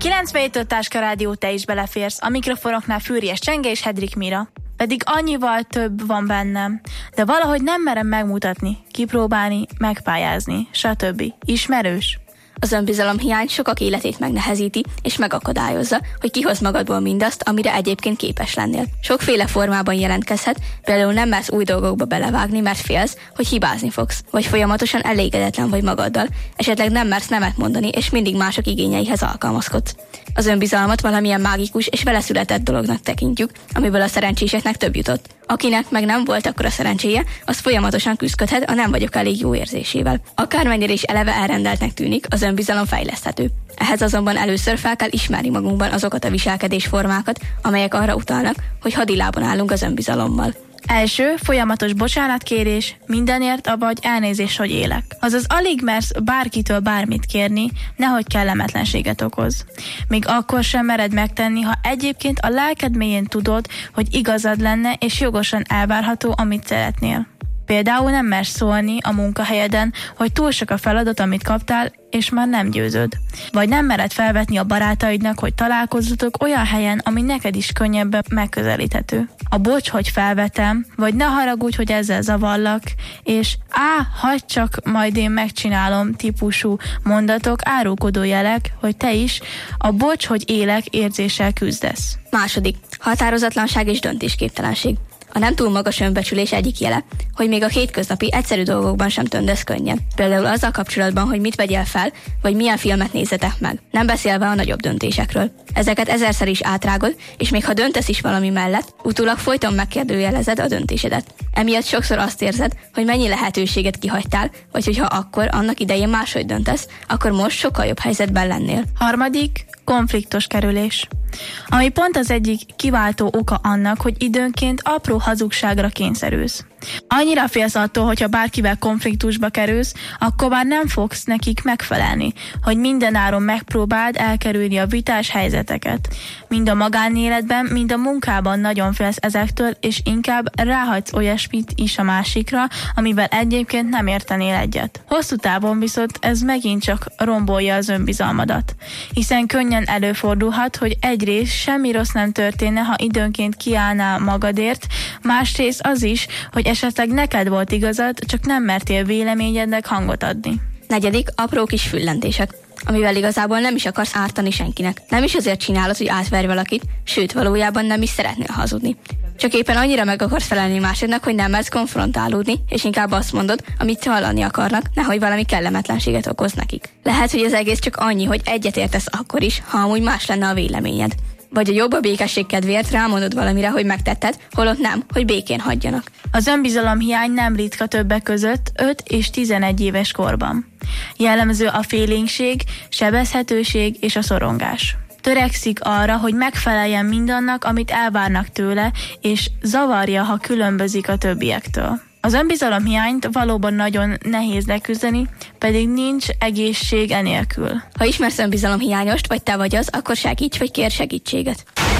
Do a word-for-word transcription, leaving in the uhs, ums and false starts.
kilencvenhét Táska Rádió, te is beleférsz. A mikrofonoknál Fűries Csenge és Hedrik Mira. Pedig annyival több van bennem, de valahogy nem merem megmutatni, kipróbálni, megpályázni, stb. Ismerős? Az önbizalom hiány sokak életét megnehezíti és megakadályozza, hogy kihoz magadból mindazt, amire egyébként képes lennél. Sokféle formában jelentkezhet, például nem mersz új dolgokba belevágni, mert félsz, hogy hibázni fogsz, vagy folyamatosan elégedetlen vagy magaddal, esetleg nem mersz nemet mondani, és mindig mások igényeihez alkalmazkodsz. Az önbizalmat valamilyen mágikus és vele született dolognak tekintjük, amiből a szerencséseknek több jutott. Akinek meg nem volt akkora szerencséje, az folyamatosan küzdködhet a nem vagyok elég jó érzésével. Akármennyire is eleve elrendeltnek tűnik, az önbizalom fejleszthető. Ehhez azonban először fel kell ismerni magunkban azokat a viselkedésformákat, amelyek arra utalnak, hogy hadilában állunk az önbizalommal. Első, folyamatos bocsánatkérés, mindenért, avagy elnézést, hogy élek. Azaz alig mersz bárkitől bármit kérni, nehogy kellemetlenséget okoz. Még akkor sem mered megtenni, ha egyébként a lelked mélyén tudod, hogy igazad lenne és jogosan elvárható, amit szeretnél. Például nem mersz szólni a munkahelyeden, hogy túl sok a feladat, amit kaptál, és már nem győzöd. Vagy nem mered felvetni a barátaidnak, hogy találkozzatok olyan helyen, ami neked is könnyebben megközelíthető. A bocs, hogy felvetem, vagy ne haragudj, hogy ezzel zavallak, és á, hagyd csak, majd én megcsinálom típusú mondatok, árulkodó jelek, hogy te is a bocs, hogy élek érzéssel küzdesz. Második, határozatlanság és döntésképtelenség. A nem túl magas önbecsülés egyik jele, hogy még a hétköznapi egyszerű dolgokban sem töndesz könnyen. Például azzal kapcsolatban, hogy mit vegyél fel, vagy milyen filmet nézzetek meg. Nem beszélve a nagyobb döntésekről. Ezeket ezerszer is átrágod, és még ha döntesz is valami mellett, utólag folyton megkérdőjelezed a döntésedet. Emiatt sokszor azt érzed, hogy mennyi lehetőséget kihagytál, vagy hogyha akkor annak idején máshogy döntesz, akkor most sokkal jobb helyzetben lennél. Harmadik, konfliktus kerülés. Ami pont az egyik kiváltó oka annak, hogy időnként apró hazugságra kényszerülsz. Annyira félsz attól, hogyha bárkivel konfliktusba kerülsz, akkor már nem fogsz nekik megfelelni, hogy mindenáron megpróbáld elkerülni a vitás helyzeteket. Mind a magánéletben, mind a munkában nagyon félsz ezektől, és inkább ráhagysz olyasmit is a másikra, amivel egyébként nem értenél egyet. Hosszú távon viszont ez megint csak rombolja az önbizalmadat, hiszen könnyen előfordulhat, hogy egyrészt semmi rossz nem történne, ha időnként kiállnál magadért, másrészt az is, hogy esetleg neked volt igazad, csak nem mertél véleményednek hangot adni. Negyedik, apró kis füllentések, amivel igazából nem is akarsz ártani senkinek. Nem is azért csinálod, hogy átverj valakit, sőt, valójában nem is szeretnél hazudni. Csak éppen annyira meg akarsz felelni másodnak, hogy nem mersz konfrontálódni, és inkább azt mondod, amit hallani akarnak, nehogy valami kellemetlenséget okoz nekik. Lehet, hogy az egész csak annyi, hogy egyetértesz akkor is, ha amúgy más lenne a véleményed. Vagy a jobb a békesség kedvéért rámondod valamire, hogy megtetted, holott nem, hogy békén hagyjanak. Az önbizalom hiány nem ritka többek között öt és tizenegy éves korban. Jellemző a félénkség, sebezhetőség és a szorongás. Törekszik arra, hogy megfeleljen mindannak, amit elvárnak tőle, és zavarja, ha különbözik a többiektől. Az önbizalom hiányt valóban nagyon nehéz leküzdeni, pedig nincs egészség enélkül. Ha ismersz önbizalom hiányost, vagy te vagy az, akkor segíts, vagy kér segítséget.